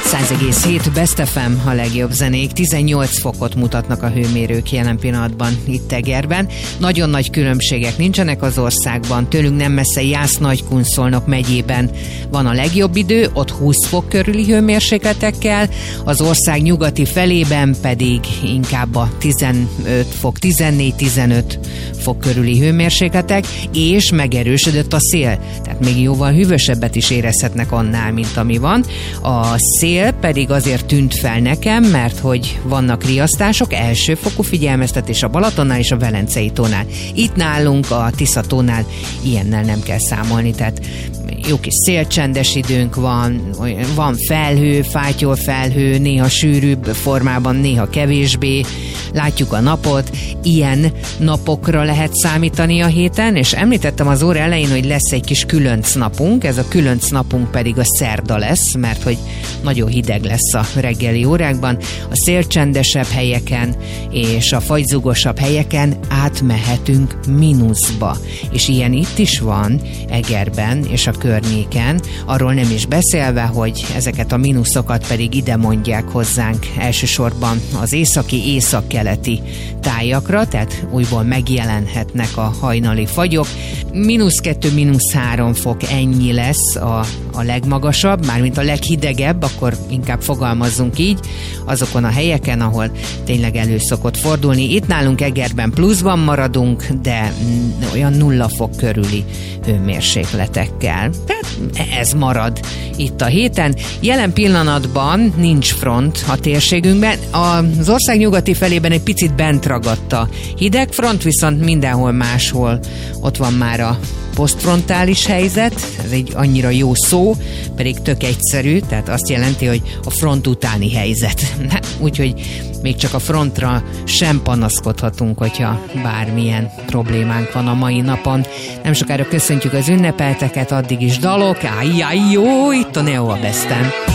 100,7 Best FM, a legjobb zenék. 18 fokot mutatnak a hőmérők jelen pillanatban itt Egerben. Nagyon nagy különbségek nincsenek az országban. Tőlünk nem messze Jász-Nagykunszolnok megyében van a legjobb idő, ott 20 fok körüli hőmérsékletekkel, az ország nyugati felében pedig inkább a 15 fok, 14-15 fok körüli hőmérsékletek, és megerősödött a szél. Tehát még jóval hűvösebbet is érezhetnek annál, mint ami van. A szél pedig azért tűnt fel nekem, mert hogy vannak riasztások, elsőfokú figyelmeztetés a Balatonnál és a Velencei tónál. Itt nálunk a Tisza tónál ilyennel nem kell számolni, tehát jó kis szélcsendes időnk van felhő, fátyol felhő, néha sűrűbb formában, néha kevésbé, látjuk a napot, ilyen napokra lehet számítani a héten, és említettem az óra elején, hogy lesz egy kis különc napunk, ez a különc napunk pedig a szerda lesz, mert hogy nagyon hideg lesz a reggeli órákban, a szélcsendesebb helyeken és a fagyzugosabb helyeken átmehetünk mínuszba, és ilyen itt is van Egerben és a környéken, arról nem is beszélve, hogy ezeket a mínuszokat pedig ide mondják hozzánk elsősorban az északi-északkeleti tájakra, tehát újból megjelenhetnek a hajnali fagyok. -2, -3 fok, ennyi lesz a legmagasabb, mármint a leghidegebb, akkor inkább fogalmazzunk így, azokon a helyeken, ahol tényleg elő szokott fordulni. Itt nálunk Egerben pluszban maradunk, de olyan 0 fok körüli hőmérsékletekkel. Tehát ez marad itt a héten. Jelen pillanatban nincs front a térségünkben. Az ország nyugati felében egy picit bent ragadt a hideg front, viszont mindenhol máshol ott van már a posztfrontális helyzet, ez egy annyira jó szó, pedig tök egyszerű, tehát azt jelenti, hogy a front utáni helyzet. Úgyhogy még csak a frontra sem panaszkodhatunk, hogyha bármilyen problémánk van a mai napon. Nem sokára köszöntjük az ünnepelteket, addig is dalok, jó, itt a Neo a Besten.